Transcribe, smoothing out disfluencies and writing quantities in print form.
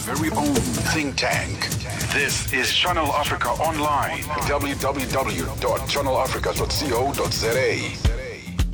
very own think tank. This is Channel Africa Online. www.channelafrica.co.za.